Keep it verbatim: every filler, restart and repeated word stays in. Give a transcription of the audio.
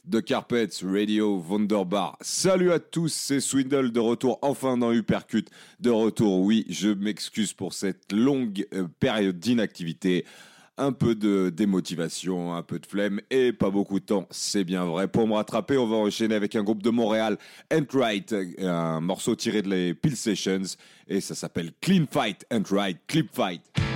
The Carpets, Radio, Wunderbar. Salut à tous, c'est Swindle de retour enfin dans Hypercut. De retour, oui, je m'excuse pour cette longue euh, période d'inactivité. Un peu de démotivation, un peu de flemme et pas beaucoup de temps, c'est bien vrai. Pour me rattraper, on va enchaîner avec un groupe de Montréal, And Right, un morceau tiré de les Peel Sessions et ça s'appelle Clean Fight and Right, Clip Fight.